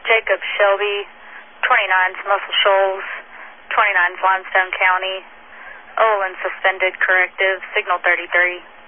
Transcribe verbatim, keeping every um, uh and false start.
Jacob Shelby, twenty-nine Muscle Shoals, twenty-nine Limestone County, Olin suspended corrective, signal thirty-three.